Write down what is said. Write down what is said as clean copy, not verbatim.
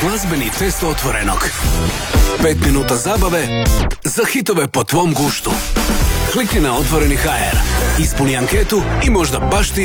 Glazbeni test Otvorenog. 5 minuta zabave za hitove po tvom guštu. Klikni na Otvoreni HR, ispuni anketu i možda baš ti